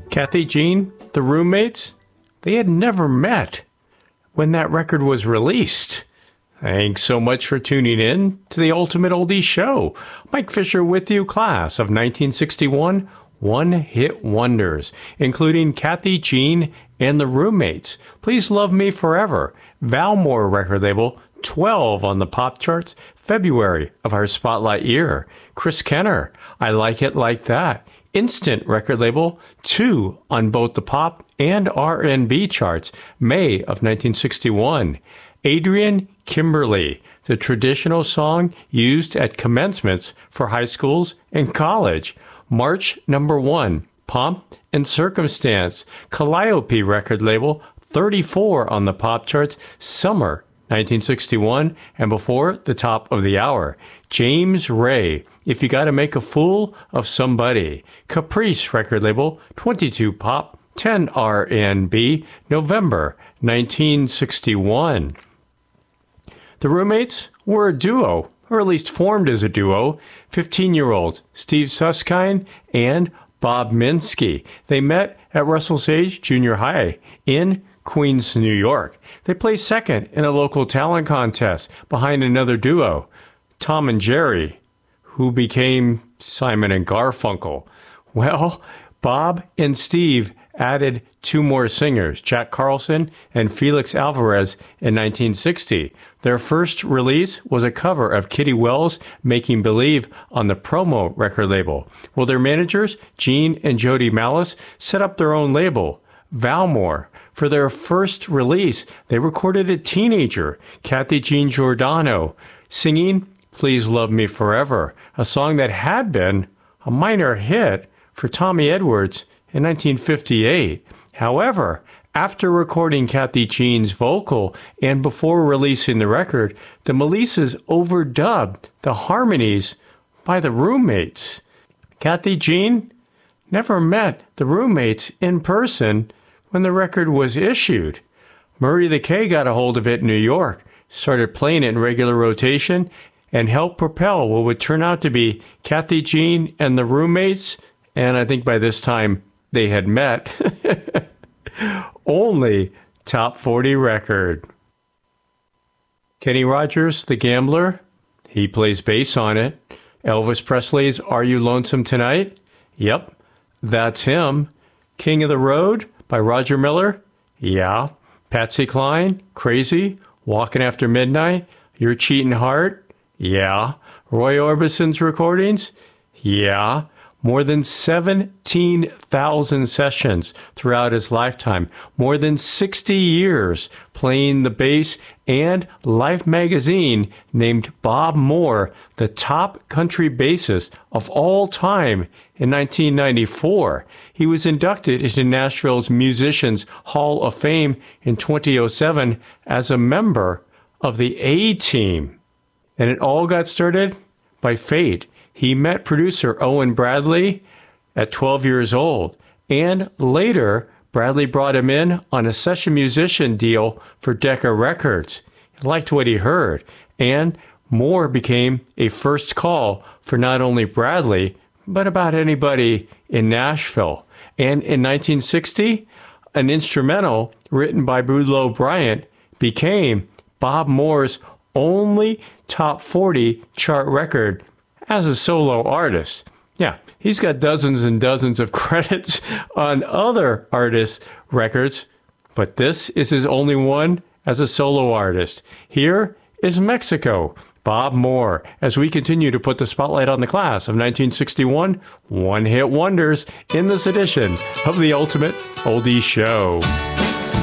Kathy Jean, the roommates, they had never met when that record was released. Thanks so much for tuning in to the Ultimate Oldies Show. Mike Fisher with you, class of 1961 one-hit wonders, including Kathy Jean and the Roommates. Please Love Me Forever, Valmore record label, 12 on the pop charts, February of our spotlight year. Chris Kenner, I Like It Like That, Instant record label, 2 on both the pop and R&B charts, May of 1961. Adrian Kimberly, the traditional song used at commencements for high schools and college. March number 1, Pomp and Circumstance, Calliope record label, 34 on the pop charts, Summer 1961, and before the top of the hour. James Ray, If You Gotta Make a Fool of Somebody, Caprice record label, 22 pop, 10 R&B, November 1961. The Roommates were a duo, or at least formed as a duo, 15-year-olds Steve Susskind and Bob Minsky. They met at Russell Sage Junior High in Queens, New York. They placed second in a local talent contest behind another duo, Tom and Jerry, who became Simon and Garfunkel. Well, Bob and Steve added 2 more singers, Jack Carlson and Felix Alvarez, in 1960. Their first release was a cover of Kitty Wells' Making Believe on the Promo record label. Well, their managers, Gene and Jody Malice, set up their own label, Valmore. For their first release, they recorded a teenager, Kathy Jean Giordano, singing Please Love Me Forever, a song that had been a minor hit for Tommy Edwards in 1958. However, after recording Kathy Jean's vocal and before releasing the record, the Malices overdubbed the harmonies by the Roommates. Kathy Jean never met the Roommates in person when the record was issued. Murray the K got a hold of it in New York, started playing it in regular rotation, and helped propel what would turn out to be Kathy Jean and the Roommates, and I think by this time they had met. Only top 40 record. Kenny Rogers, The Gambler, he plays bass on it. Elvis Presley's Are You Lonesome Tonight? Yep, that's him. King of the Road by Roger Miller? Yeah. Patsy Cline, Crazy, Walking After Midnight, Your Cheating Heart? Yeah. Roy Orbison's recordings? Yeah. More than 17,000 sessions throughout his lifetime. More than 60 years playing the bass, and Life magazine named Bob Moore the top country bassist of all time in 1994. He was inducted into Nashville's Musicians Hall of Fame in 2007 as a member of the A-Team. And it all got started by fate. He met producer Owen Bradley at 12 years old, and later Bradley brought him in on a session musician deal for Decca Records. He liked what he heard, and Moore became a first call for not only Bradley, but about anybody in Nashville. And in 1960, an instrumental written by Boudleaux Bryant became Bob Moore's only top 40 chart record as a solo artist. Yeah, he's got dozens and dozens of credits on other artists' records, but this is his only one as a solo artist. Here is Mexico, Bob Moore, as we continue to put the spotlight on the class of 1961 one-hit wonders in this edition of the Ultimate Oldies Show.